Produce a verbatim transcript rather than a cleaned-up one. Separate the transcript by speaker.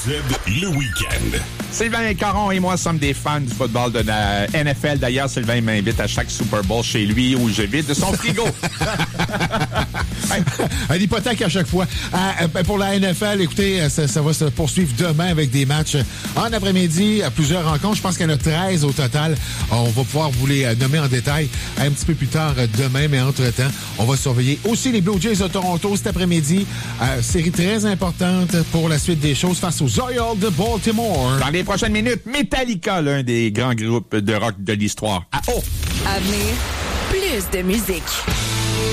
Speaker 1: le week-end.
Speaker 2: Sylvain Caron et moi sommes des fans du football de la N F L. D'ailleurs, Sylvain m'invite à chaque Super Bowl chez lui où je vide de son frigo.
Speaker 3: Une hypothèque à chaque fois. Euh, pour la N F L, écoutez, ça, ça va se poursuivre demain avec des matchs en après-midi, plusieurs rencontres. Je pense qu'il y en a treize au total. On va pouvoir vous les nommer en détail un petit peu plus tard demain, mais entre-temps, on va surveiller aussi les Blue Jays de Toronto cet après-midi. Euh, série très importante pour la suite des choses face aux Orioles de Baltimore.
Speaker 2: Dans les prochaines minutes, Metallica, l'un des grands groupes de rock de l'histoire. À haut!
Speaker 4: À venir, plus de musique.